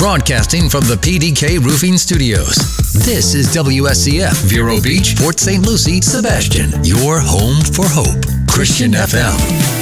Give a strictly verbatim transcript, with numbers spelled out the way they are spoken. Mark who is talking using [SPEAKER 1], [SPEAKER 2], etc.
[SPEAKER 1] Broadcasting from the P D K Roofing Studios. This is W S C F, Vero Beach, Port Saint Lucie, Sebastian, your home for hope. Christian F M.